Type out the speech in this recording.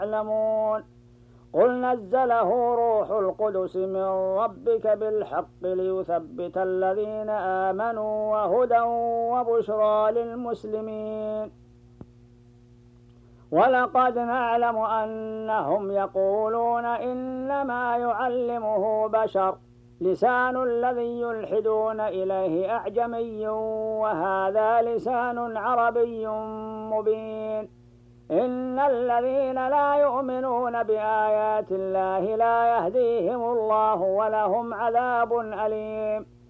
يعلمون قل نزله روح القدس من ربك بالحق ليثبت الذين آمنوا وهدى وبشرى للمسلمين ولقد نعلم أنهم يقولون إنما يعلمه بشر لسان الذي يلحدون إليه أعجمي وهذا لسان عربي مبين إن الذين لا يؤمنون بآيات الله لا يهديهم الله ولهم عذاب أليم